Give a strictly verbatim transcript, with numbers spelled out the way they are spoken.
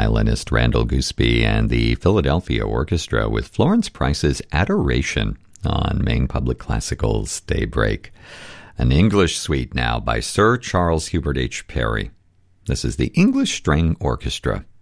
violinist Randall Gooseby and the Philadelphia Orchestra with Florence Price's Adoration on Maine Public Classical's Daybreak. An English suite now by Sir Charles Hubert H. Parry. This is the English String Orchestra